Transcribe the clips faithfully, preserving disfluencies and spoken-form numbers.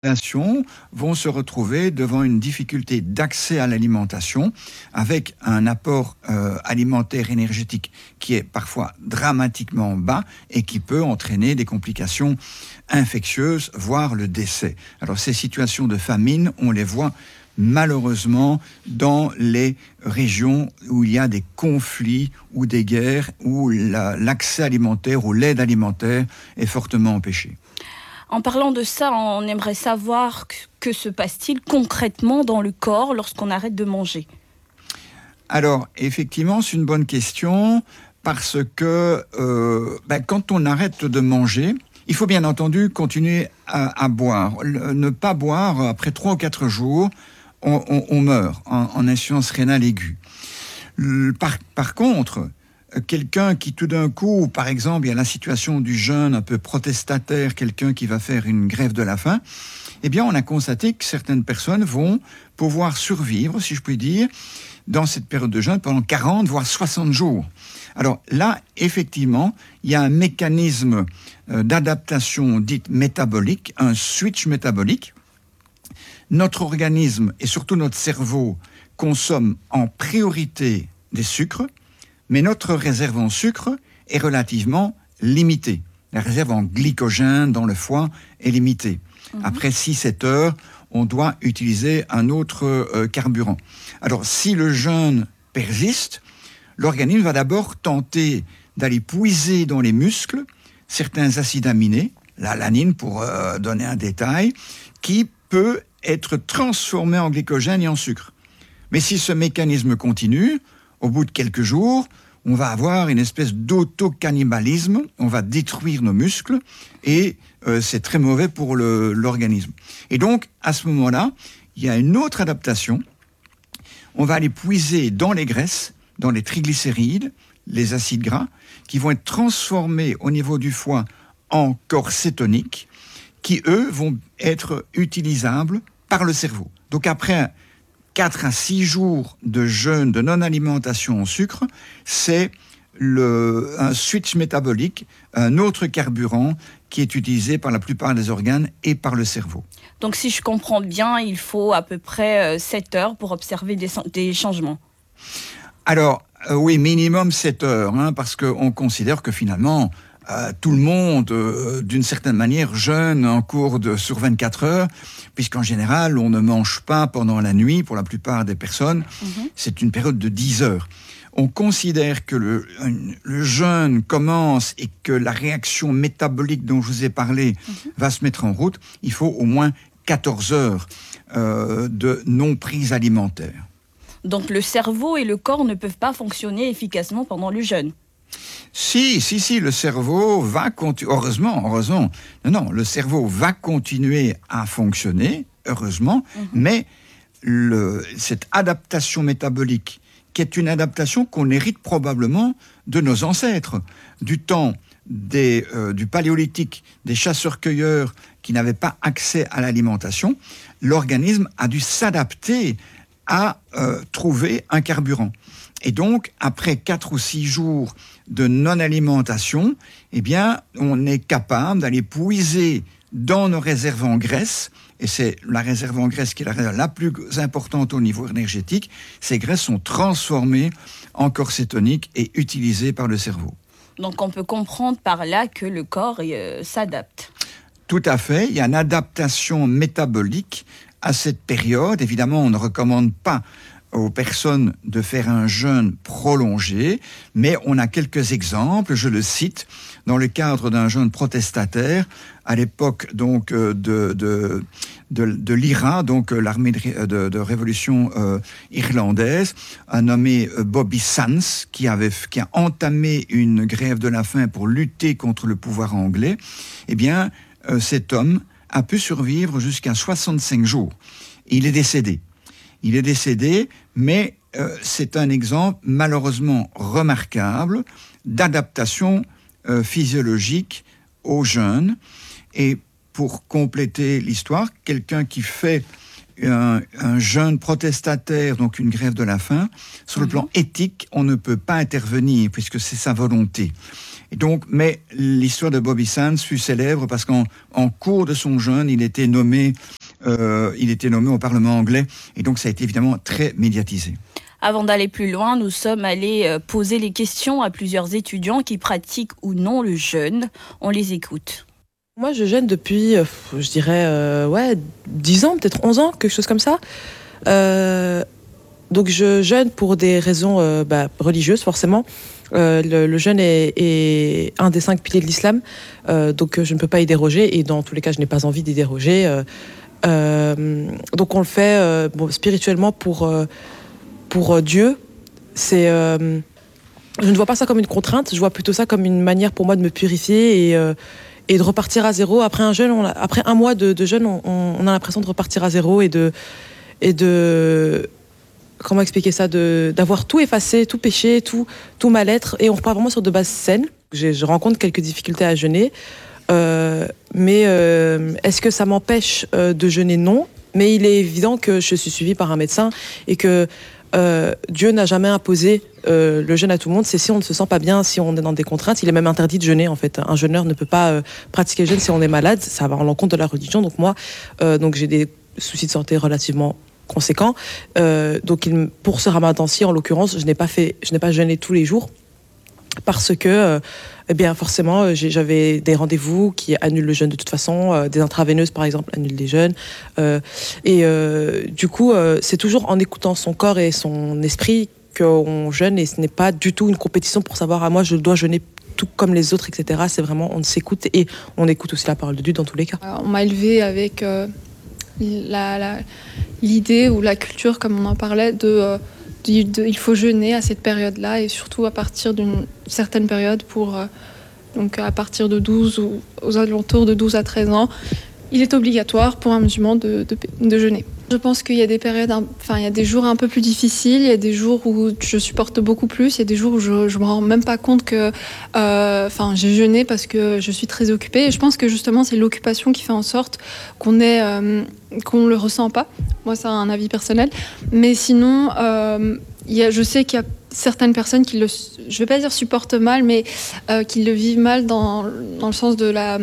nations vont se retrouver devant une difficulté d'accès à l'alimentation avec un apport euh, alimentaire énergétique qui est parfois dramatiquement bas et qui peut entraîner des complications infectieuses, voire le décès. Alors ces situations de famine, on les voit malheureusement dans les régions où il y a des conflits ou des guerres, où la, l'accès alimentaire ou l'aide alimentaire est fortement empêché. En parlant de ça, on aimerait savoir que, que se passe-t-il concrètement dans le corps lorsqu'on arrête de manger ? Alors, effectivement, c'est une bonne question parce que euh, ben, quand on arrête de manger, il faut bien entendu continuer à, à boire. Le, ne pas boire après trois ou quatre jours, on, on, on meurt en, en insuffisance rénale aiguë. Le, par, par contre, quelqu'un qui tout d'un coup, par exemple, il y a la situation du jeûne un peu protestataire, quelqu'un qui va faire une grève de la faim, eh bien on a constaté que certaines personnes vont pouvoir survivre, si je puis dire, dans cette période de jeûne pendant quarante voire soixante jours. Alors là, effectivement, il y a un mécanisme d'adaptation dite métabolique, un switch métabolique. Notre organisme et surtout notre cerveau consomment en priorité des sucres, mais notre réserve en sucre est relativement limitée. La réserve en glycogène dans le foie est limitée. Mmh. Après six à sept heures, on doit utiliser un autre euh, carburant. Alors, si le jeûne persiste, l'organisme va d'abord tenter d'aller puiser dans les muscles certains acides aminés, l'alanine pour euh, donner un détail, qui peut être transformé en glycogène et en sucre. Mais si ce mécanisme continue, au bout de quelques jours, on va avoir une espèce d'auto-cannibalisme, on va détruire nos muscles et euh, c'est très mauvais pour le, l'organisme. Et donc, à ce moment-là, il y a une autre adaptation. On va aller puiser dans les graisses, dans les triglycérides, les acides gras, qui vont être transformés au niveau du foie en corps cétoniques, qui, eux, vont être utilisables par le cerveau. Donc, après quatre à six jours de jeûne, de non-alimentation en sucre, c'est le, un switch métabolique, un autre carburant qui est utilisé par la plupart des organes et par le cerveau. Donc si je comprends bien, il faut à peu près sept heures pour observer des, des changements. Alors, euh, oui, minimum sept heures, hein, parce qu'on considère que finalement, Euh, tout le monde, euh, d'une certaine manière, jeûne en cours de, sur vingt-quatre heures, puisqu'en général, on ne mange pas pendant la nuit, pour la plupart des personnes. Mm-hmm. C'est une période de dix heures. On considère que le, le jeûne commence et que la réaction métabolique dont je vous ai parlé mm-hmm. va se mettre en route. Il faut au moins quatorze heures euh, de non-prise alimentaire. Donc le cerveau et le corps ne peuvent pas fonctionner efficacement pendant le jeûne. Si, si, si, le cerveau va continuer, heureusement, heureusement, non, non, le cerveau va continuer à fonctionner, heureusement, mmh. mais le, cette adaptation métabolique, qui est une adaptation qu'on hérite probablement de nos ancêtres, du temps des, euh, du paléolithique, des chasseurs-cueilleurs qui n'avaient pas accès à l'alimentation, l'organisme a dû s'adapter à euh, trouver un carburant. Et donc, après quatre ou six jours de non-alimentation, eh bien, on est capable d'aller puiser dans nos réserves en graisse, et c'est la réserve en graisse qui est la réserve la plus importante au niveau énergétique. Ces graisses sont transformées en corps cétonique et utilisées par le cerveau. Donc, on peut comprendre par là que le corps euh, s'adapte. Tout à fait. Il y a une adaptation métabolique à cette période. Évidemment, on ne recommande pas aux personnes de faire un jeûne prolongé, mais on a quelques exemples, je le cite, dans le cadre d'un jeûne protestataire, à l'époque donc de, de, de, de l'I R A, donc l'armée de, de, de révolution euh, irlandaise, un nommé Bobby Sands, qui, avait, qui a entamé une grève de la faim pour lutter contre le pouvoir anglais. Eh bien, euh, cet homme a pu survivre jusqu'à soixante-cinq jours. Il est décédé. Il est décédé, mais euh, c'est un exemple malheureusement remarquable d'adaptation euh, physiologique au jeûne. Et pour compléter l'histoire, quelqu'un qui fait un, un jeûne protestataire, donc une grève de la faim, sur le plan éthique, on ne peut pas intervenir puisque c'est sa volonté. Et donc, mais l'histoire de Bobby Sands fut célèbre parce qu'en en cours de son jeûne, il était nommé, euh, il était nommé au Parlement anglais. Et donc, ça a été évidemment très médiatisé. Avant d'aller plus loin, nous sommes allés poser les questions à plusieurs étudiants qui pratiquent ou non le jeûne. On les écoute. Moi, je jeûne depuis, je dirais, euh, ouais, dix ans, peut-être onze ans, quelque chose comme ça. Euh, donc, je jeûne pour des raisons euh, bah, religieuses, forcément. Euh, le, le jeûne est, est un des cinq piliers de l'islam, euh, donc je ne peux pas y déroger, et dans tous les cas, je n'ai pas envie d'y déroger. Euh, euh, donc, on le fait euh, bon, spirituellement pour... Euh, Pour Dieu, c'est, euh, je ne vois pas ça comme une contrainte, je vois plutôt ça comme une manière pour moi de me purifier et, euh, et de repartir à zéro. Après un jeûne, on a, après un mois de, de jeûne, on, on a l'impression de repartir à zéro et de, et de comment expliquer ça, de, d'avoir tout effacé, tout péché, tout, tout mal-être, et on repart vraiment sur de bases saines. Je, je rencontre quelques difficultés à jeûner, euh, mais euh, est-ce que ça m'empêche euh, de jeûner? Non, mais il est évident que je suis suivie par un médecin et que Euh, Dieu n'a jamais imposé euh, le jeûne à tout le monde. C'est si on ne se sent pas bien, si on est dans des contraintes. Il est même interdit de jeûner, en fait. Un jeûneur ne peut pas euh, pratiquer le jeûne si on est malade. Ça va à l'encontre de la religion. Donc moi, euh, donc j'ai des soucis de santé relativement conséquents. Euh, donc il, pour ce ramadan-ci, en l'occurrence, je n'ai pas fait, je n'ai pas jeûné tous les jours parce que, euh, eh bien, forcément, j'ai, j'avais des rendez-vous qui annulent le jeûne de toute façon. Euh, des intraveineuses, par exemple, annulent les jeûnes. Euh, et euh, du coup, euh, c'est toujours en écoutant son corps et son esprit qu'on jeûne, et ce n'est pas du tout une compétition pour savoir, ah, moi, je dois jeûner tout comme les autres, et cetera. C'est vraiment, on s'écoute, et on écoute aussi la parole de Dieu dans tous les cas. On m'a élevée avec euh, la, la, l'idée ou la culture, comme on en parlait, de... Euh, il faut jeûner à cette période-là, et surtout à partir d'une certaine période, pour, euh, donc à partir de douze ou aux alentours de douze à treize ans, il est obligatoire pour un musulman de, de, de jeûner. Je pense qu'il y a des périodes, enfin il y a des jours un peu plus difficiles, il y a des jours où je supporte beaucoup plus, il y a des jours où je, je me rends même pas compte que, euh, enfin j'ai jeûné parce que je suis très occupée, et je pense que justement c'est l'occupation qui fait en sorte qu'on est, euh, qu'on le ressent pas. Moi c'est un avis personnel, mais sinon euh, il y a, je sais qu'il y a certaines personnes qui le, je vais pas dire supportent mal, mais euh, qui le vivent mal dans dans le sens de la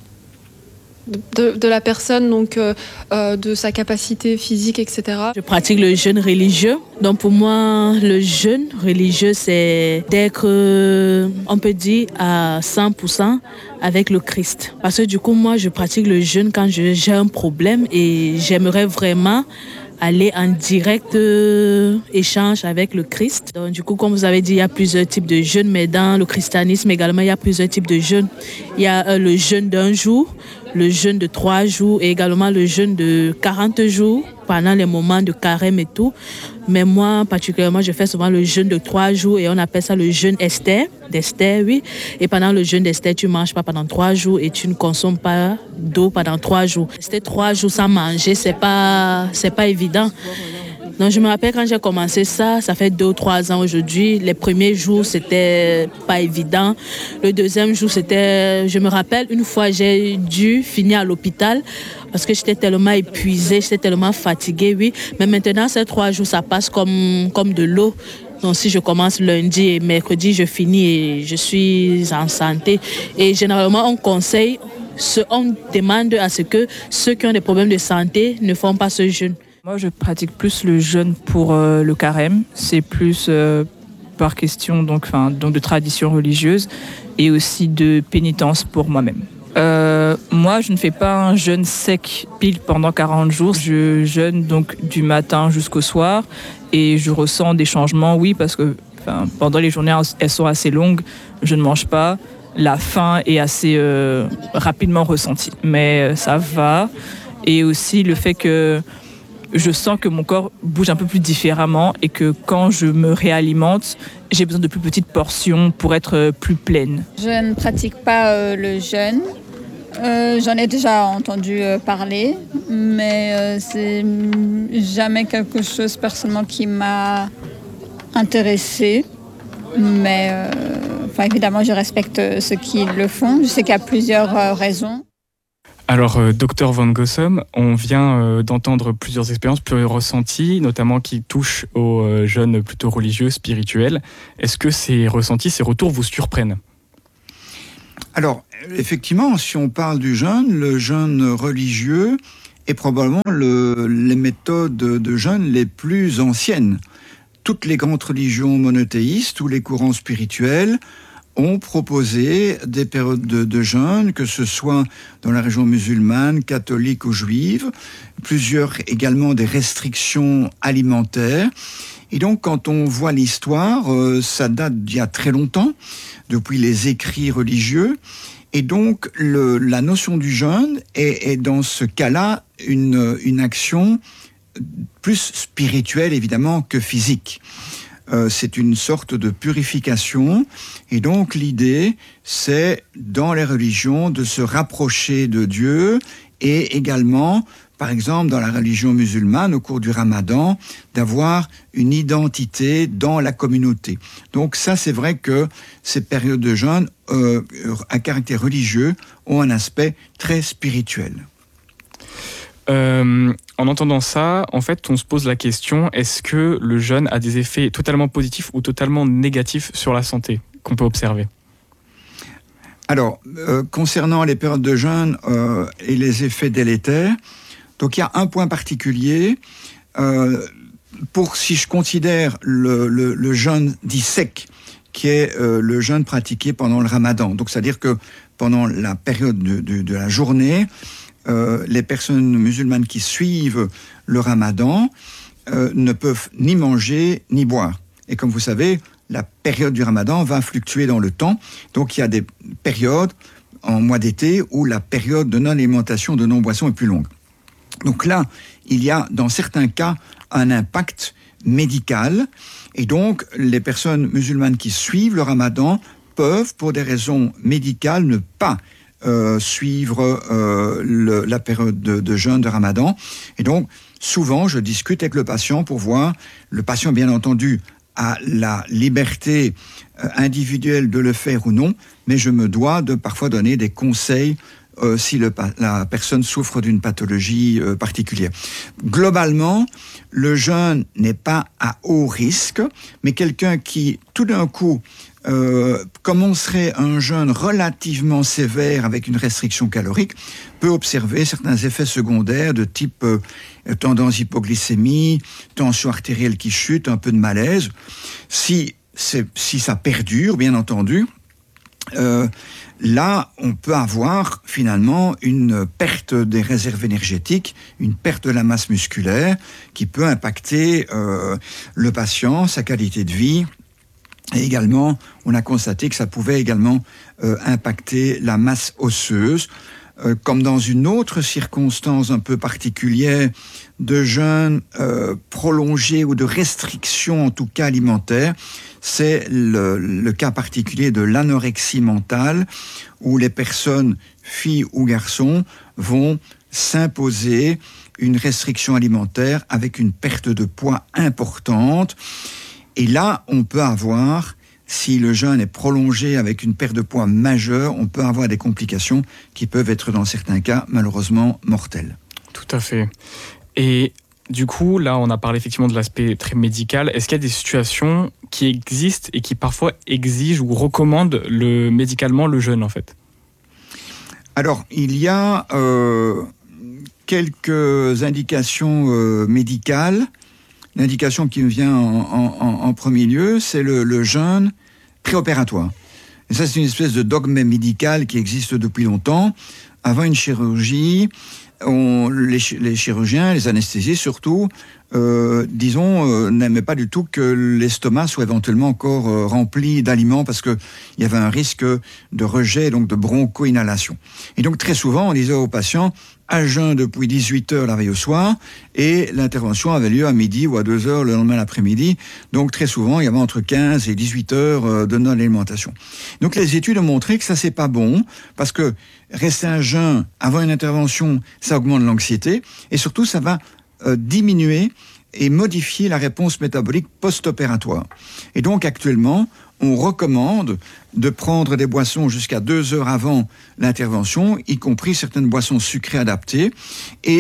De, de la personne, donc euh, euh, de sa capacité physique, et cetera. Je pratique le jeûne religieux. Donc pour moi, le jeûne religieux, c'est d'être, euh, on peut dire, à cent pour cent avec le Christ. Parce que du coup, moi, je pratique le jeûne quand je, j'ai un problème, et j'aimerais vraiment aller en direct euh, échange avec le Christ. Donc, du coup, comme vous avez dit, il y a plusieurs types de jeûnes, mais dans le christianisme également, il y a plusieurs types de jeûnes. Il y a euh, le jeûne d'un jour, le jeûne de trois jours, et également le jeûne de quarante jours pendant les moments de carême et tout. Mais moi, particulièrement, je fais souvent le jeûne de trois jours, et on appelle ça le jeûne Esther, d'Esther, oui. Et pendant le jeûne d'Esther, tu ne manges pas pendant trois jours et tu ne consommes pas d'eau pendant trois jours. Rester trois jours sans manger, c'est pas, c'est pas évident. Donc je me rappelle quand j'ai commencé ça, ça fait deux ou trois ans aujourd'hui. Les premiers jours, c'était pas évident. Le deuxième jour, c'était... Je me rappelle, une fois, j'ai dû finir à l'hôpital parce que j'étais tellement épuisée, j'étais tellement fatiguée, oui. Mais maintenant, ces trois jours, ça passe comme, comme de l'eau. Donc si je commence lundi et mercredi, je finis et je suis en santé. Et généralement, on conseille, on demande à ce que ceux qui ont des problèmes de santé ne font pas ce jeûne. Moi, je pratique plus le jeûne pour euh, le carême. C'est plus euh, par question donc, donc de tradition religieuse et aussi de pénitence pour moi-même. Euh, moi, je ne fais pas un jeûne sec pile pendant quarante jours. Je jeûne donc du matin jusqu'au soir et je ressens des changements, oui, parce que pendant les journées, elles sont assez longues. Je ne mange pas. La faim est assez euh, rapidement ressentie, mais ça va. Et aussi le fait que je sens que mon corps bouge un peu plus différemment et que quand je me réalimente, j'ai besoin de plus petites portions pour être plus pleine. Je ne pratique pas euh, le jeûne. Euh, j'en ai déjà entendu euh, parler, mais euh, c'est jamais quelque chose personnellement qui m'a intéressée. Mais euh, enfin, évidemment, je respecte ceux qui le font. Je sais qu'il y a plusieurs euh, raisons. Alors, euh, docteur Van Gossem, on vient euh, d'entendre plusieurs expériences, plusieurs ressentis, notamment qui touchent aux euh, jeunes plutôt religieux, spirituels. Est-ce que ces ressentis, ces retours vous surprennent ? Alors, effectivement, si on parle du jeûne, le jeûne religieux est probablement le, les méthodes de jeûne les plus anciennes. Toutes les grandes religions monothéistes, tous les courants spirituels ont proposé des périodes de, de jeûne, que ce soit dans la région musulmane, catholique ou juive, plusieurs également des restrictions alimentaires. Et donc, quand on voit l'histoire, euh, ça date d'il y a très longtemps, depuis les écrits religieux. Et donc, le, la notion du jeûne est, est dans ce cas-là une, une action plus spirituelle, évidemment, que physique. Euh, c'est une sorte de purification. Et donc, l'idée, c'est, dans les religions, de se rapprocher de Dieu et également, par exemple, dans la religion musulmane, au cours du Ramadan, d'avoir une identité dans la communauté. Donc ça, c'est vrai que ces périodes de jeûne, euh, à caractère religieux, ont un aspect très spirituel. Euh, en entendant ça, en fait, on se pose la question, est-ce que le jeûne a des effets totalement positifs ou totalement négatifs sur la santé qu'on peut observer ? Alors, euh, concernant les périodes de jeûne euh, et les effets délétères, donc il y a un point particulier. Euh, pour si je considère le, le, le jeûne dit sec, qui est euh, le jeûne pratiqué pendant le Ramadan. Donc c'est-à-dire que pendant la période de, de, de la journée, euh, les personnes musulmanes qui suivent le Ramadan euh, ne peuvent ni manger ni boire. Et comme vous savez, la période du Ramadan va fluctuer dans le temps. Donc il y a des périodes en mois d'été où la période de non-alimentation, de non-boisson est plus longue. Donc là, il y a dans certains cas un impact médical. Et donc, les personnes musulmanes qui suivent le Ramadan peuvent, pour des raisons médicales, ne pas euh, suivre euh, le, la période de, de jeûne de Ramadan. Et donc, souvent, je discute avec le patient pour voir, le patient, bien entendu, a la liberté euh, individuelle de le faire ou non, mais je me dois de parfois donner des conseils Euh, si le, la personne souffre d'une pathologie euh, particulière. Globalement, le jeûne n'est pas à haut risque, mais quelqu'un qui, tout d'un coup, euh, commencerait un jeûne relativement sévère avec une restriction calorique, peut observer certains effets secondaires de type euh, tendance hypoglycémie, tension artérielle qui chute, un peu de malaise. Si, c'est, si ça perdure, bien entendu, euh, là, on peut avoir finalement une perte des réserves énergétiques, une perte de la masse musculaire qui peut impacter euh, le patient, sa qualité de vie. Et également, on a constaté que ça pouvait également euh, impacter la masse osseuse. Euh, comme dans une autre circonstance un peu particulière de jeûne euh, prolongé ou de restriction, en tout cas alimentaire, c'est le, le cas particulier de l'anorexie mentale, où les personnes, filles ou garçons, vont s'imposer une restriction alimentaire avec une perte de poids importante. Et là, on peut avoir, si le jeûne est prolongé avec une perte de poids majeure, on peut avoir des complications qui peuvent être, dans certains cas, malheureusement mortelles. Tout à fait. Et du coup, là, on a parlé effectivement de l'aspect très médical. Est-ce qu'il y a des situations qui existent et qui parfois exigent ou recommandent le, médicalement le jeûne, en fait ? Alors, il y a euh, quelques indications euh, médicales. L'indication qui me vient en, en, en premier lieu, c'est le, le jeûne préopératoire. Et ça, c'est une espèce de dogme médical qui existe depuis longtemps. Avant une chirurgie, on, les, les chirurgiens, les anesthésistes surtout, euh, disons, euh, n'aimaient pas du tout que l'estomac soit éventuellement encore euh, rempli d'aliments parce qu'il y avait un risque de rejet, donc de broncho-inhalation. Et donc très souvent, on disait aux patients, à jeun depuis dix-huit heures la veille au soir, et l'intervention avait lieu à midi ou à deux heures le lendemain l'après-midi. Donc très souvent, il y avait entre quinze et dix-huit heures de non-alimentation. Donc les études ont montré que ça, c'est pas bon, parce que rester à jeun avant une intervention, ça augmente l'anxiété, et surtout, ça va euh, diminuer et modifier la réponse métabolique post-opératoire. Et donc actuellement, on recommande de prendre des boissons jusqu'à deux heures avant l'intervention, y compris certaines boissons sucrées adaptées, et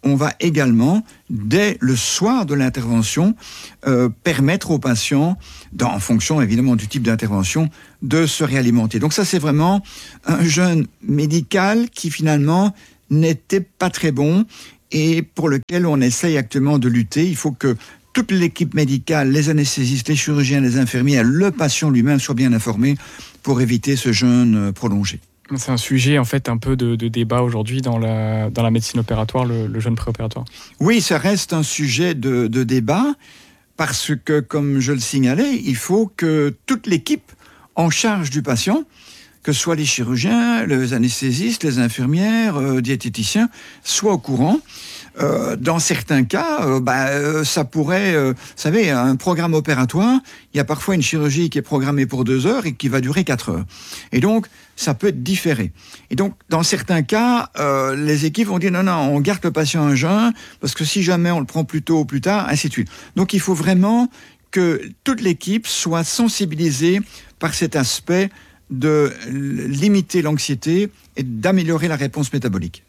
on va également, dès le soir de l'intervention, euh, permettre aux patients, dans, en fonction évidemment du type d'intervention, de se réalimenter. Donc ça, c'est vraiment un jeûne médical qui finalement n'était pas très bon et pour lequel on essaye actuellement de lutter. Il faut que toute l'équipe médicale, les anesthésistes, les chirurgiens, les infirmières, le patient lui-même soient bien informés pour éviter ce jeûne prolongé. C'est un sujet en fait un peu de, de débat aujourd'hui dans la, dans la médecine opératoire, le, le jeûne préopératoire. Oui, ça reste un sujet de, de débat parce que, comme je le signalais, il faut que toute l'équipe en charge du patient, que ce soit les chirurgiens, les anesthésistes, les infirmières, euh, diététiciens, soient au courant. Euh, dans certains cas, euh, bah, euh, ça pourrait, euh, vous savez, un programme opératoire, il y a parfois une chirurgie qui est programmée pour deux heures et qui va durer quatre heures. Et donc, ça peut être différé. Et donc, dans certains cas, euh, les équipes vont dire non, non, on garde le patient en jeûne, parce que si jamais on le prend plus tôt ou plus tard, ainsi de suite. Donc, il faut vraiment que toute l'équipe soit sensibilisée par cet aspect de limiter l'anxiété et d'améliorer la réponse métabolique.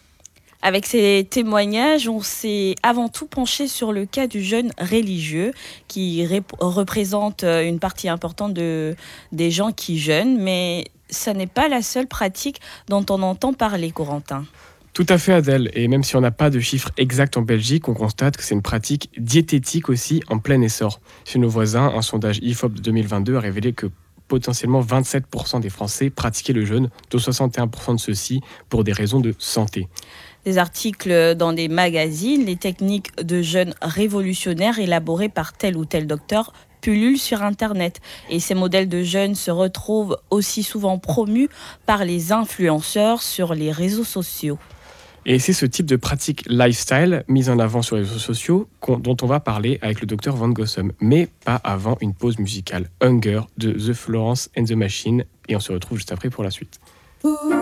Avec ces témoignages, on s'est avant tout penché sur le cas du jeûne religieux qui rép- représente une partie importante de, des gens qui jeûnent, mais ça n'est pas la seule pratique dont on entend parler, Corentin. Tout à fait, Adèle. Et même si on n'a pas de chiffres exacts en Belgique, on constate que c'est une pratique diététique aussi en plein essor. Chez nos voisins, un sondage I F O P de deux mille vingt-deux a révélé que potentiellement vingt-sept pour cent des Français pratiquaient le jeûne, dont soixante et un pour cent de ceux-ci pour des raisons de santé. Des articles dans des magazines, les techniques de jeûne révolutionnaires élaborées par tel ou tel docteur pullulent sur Internet. Et ces modèles de jeûne se retrouvent aussi souvent promus par les influenceurs sur les réseaux sociaux. Et c'est ce type de pratique lifestyle mise en avant sur les réseaux sociaux dont on va parler avec le docteur Van Gossem, mais pas avant une pause musicale. Hunger de The Florence and the Machine, et on se retrouve juste après pour la suite.